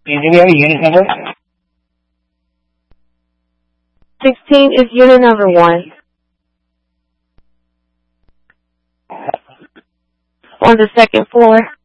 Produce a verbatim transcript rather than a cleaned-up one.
Engineer, unit number? sixteen is unit number one. On the second floor.